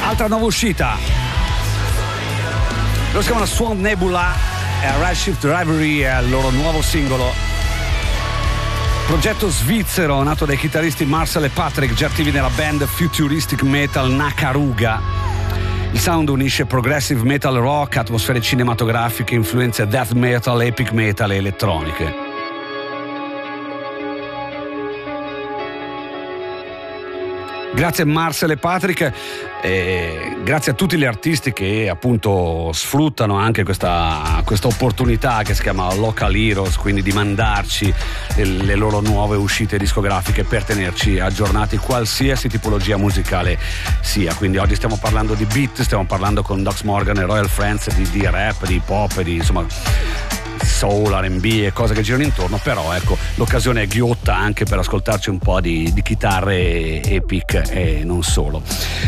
Altra nuova uscita. Lo si chiamano Swamp Nebula e Redshift Rivalry è il loro nuovo singolo. Progetto svizzero nato dai chitarristi Marcel e Patrick, già attivi nella band futuristic metal Nakaruga. Il sound unisce progressive metal rock, atmosfere cinematografiche, influenze death metal, epic metal e elettroniche. Grazie a Marcel e Patrick e grazie a tutti gli artisti che appunto sfruttano anche questa opportunità che si chiama Local Heroes, quindi di mandarci le loro nuove uscite discografiche per tenerci aggiornati qualsiasi tipologia musicale sia. Quindi oggi stiamo parlando di beat, stiamo parlando con Dox Morgan e Royal Friends di rap, di pop, di insomma soul, R&B e cose che girano intorno, però ecco l'occasione è ghiotta anche per ascoltarci un po' di chitarre epic e non solo.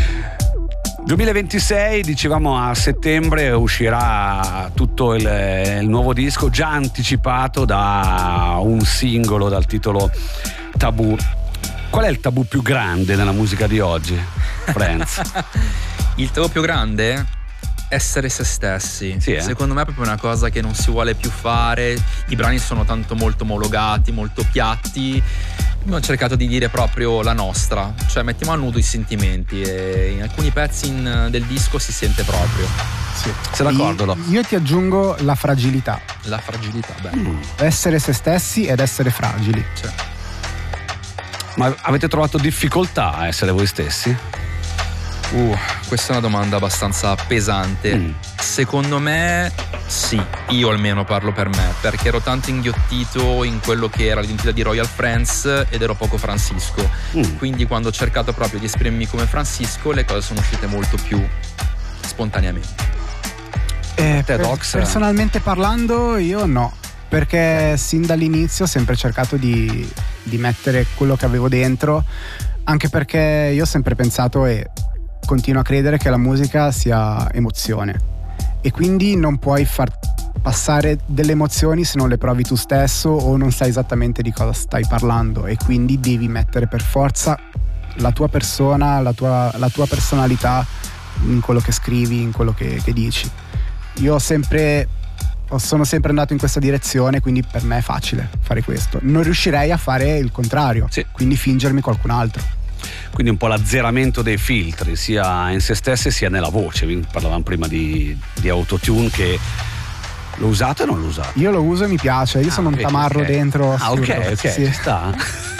2026, dicevamo a settembre uscirà tutto il nuovo disco, già anticipato da un singolo dal titolo Tabù. Qual è il tabù più grande nella musica di oggi, Franz? Il tabù più grande? Essere se stessi. Sì, Secondo me è proprio una cosa che non si vuole più fare. I brani sono tanto molto omologati, molto piatti. Abbiamo cercato di dire proprio la nostra, cioè mettiamo a nudo i sentimenti e in alcuni pezzi del disco si sente proprio. Sì. Sei d'accordo? Io ti aggiungo la fragilità. La fragilità, beh. Essere se stessi ed essere fragili. Cioè. Ma avete trovato difficoltà a essere voi stessi? Questa è una domanda abbastanza pesante. Secondo me sì, io almeno parlo per me, perché ero tanto inghiottito in quello che era l'identità di Royal Friends ed ero poco Francisco. Quindi quando ho cercato proprio di esprimermi come Francisco, le cose sono uscite molto più spontaneamente. Personalmente parlando io no, perché sin dall'inizio ho sempre cercato di mettere quello che avevo dentro, anche perché io ho sempre pensato e continuo a credere che la musica sia emozione e quindi non puoi far passare delle emozioni se non le provi tu stesso o non sai esattamente di cosa stai parlando, e quindi devi mettere per forza la tua persona, la tua personalità in quello che scrivi, in quello che dici. Io sono sempre andato in questa direzione, quindi per me è facile fare questo. Non riuscirei a fare il contrario, sì. Quindi fingermi qualcun altro. Quindi un po' l'azzeramento dei filtri sia in se stesse sia nella voce. Parlavamo prima di autotune, che lo usate o non lo usate? Io lo uso e mi piace, io sono un tamarro dentro. Ok, sì. Ci sta.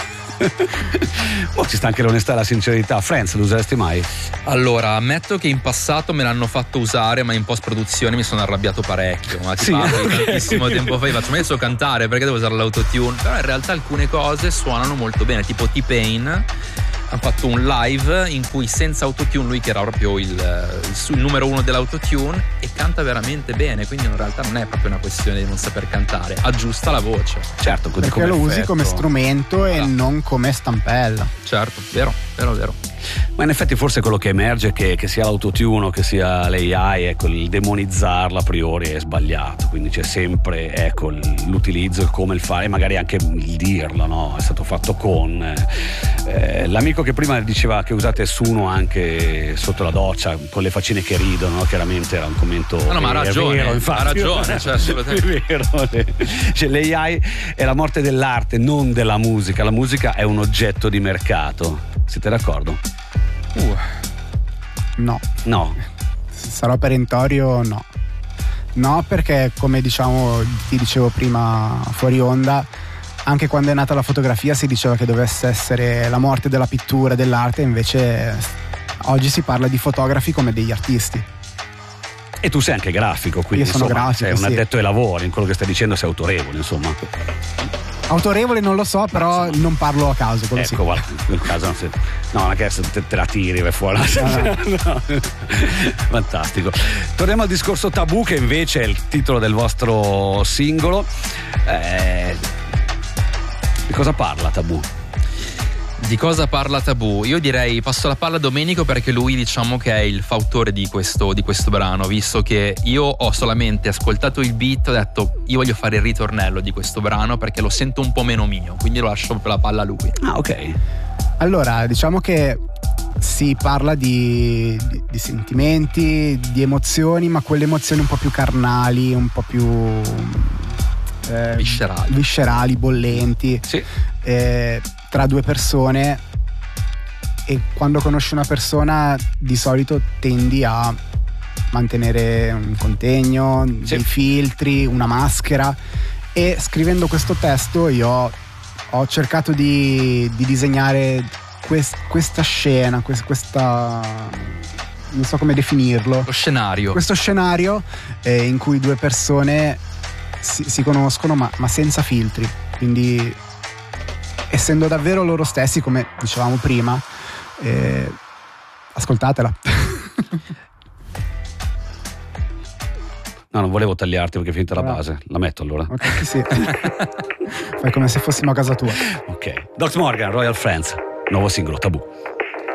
Ci sta anche l'onestà e la sincerità. Franz, lo useresti mai? Allora, ammetto che in passato me l'hanno fatto usare, ma in post-produzione mi sono arrabbiato parecchio. Ma ti parlo di tantissimo tempo fa, faccio, ma io so cantare, perché devo usare l'autotune? Però in realtà alcune cose suonano molto bene, tipo T-Pain ha fatto un live in cui senza autotune, lui che era proprio il numero uno dell'autotune, e canta veramente bene, quindi in realtà non è proprio una questione di non saper cantare, aggiusta la voce. Certo, perché lo usi come strumento e non come stampella. Certo, vero. Ma in effetti forse quello che emerge è che sia l'autotune o che sia l'AI, ecco, il demonizzarla a priori è sbagliato, quindi c'è sempre, ecco, l'utilizzo, il come, il fare, magari anche il dirlo, no? È stato fatto con l'amico che prima diceva che usate Suno anche sotto la doccia con le faccine che ridono, no? Chiaramente era un commento ma ha ragione, vero, infatti, ha ragione, cioè assolutamente è vero. Cioè, l'AI è la morte dell'arte, non della musica. La musica è un oggetto di mercato. Siete d'accordo? No. Sarò perentorio, no. No, perché come ti dicevo prima fuori onda, anche quando è nata la fotografia si diceva che dovesse essere la morte della pittura, dell'arte, invece oggi si parla di fotografi come degli artisti. E tu sei anche grafico, quindi io sono grafico, sei un addetto ai lavori, in quello che stai dicendo sei autorevole, insomma. Autorevole non lo so, però non parlo a caso. Ecco, sì. Guarda, nel caso non è che te la tiri vai fuori. No. Fantastico. Torniamo al discorso Tabù, che invece è il titolo del vostro singolo. Di cosa parla Tabù? Di cosa parla Tabù? Io direi passo la palla a Domenico, perché lui diciamo che è il fautore di questo brano, visto che io ho solamente ascoltato il beat, ho detto io voglio fare il ritornello di questo brano perché lo sento un po' meno mio, quindi lo lascio la palla a lui. Ah, ok. Allora, diciamo che si parla di sentimenti, di emozioni, ma quelle emozioni un po' più carnali, un po' più viscerali, bollenti, sì. Tra due persone. E quando conosci una persona di solito tendi a mantenere un contegno, sì, dei filtri, una maschera, e scrivendo questo testo io ho cercato di disegnare questa scena, questa non so come definirlo, questo scenario in cui due persone si conoscono ma senza filtri, quindi essendo davvero loro stessi, come dicevamo prima. Ascoltatela. No, non volevo tagliarti perché è finita la base. La metto allora. Ok, sì. Fai come se fossimo a casa tua. Ok. Dox Morgan, Royal Friends, nuovo singolo, Tabù.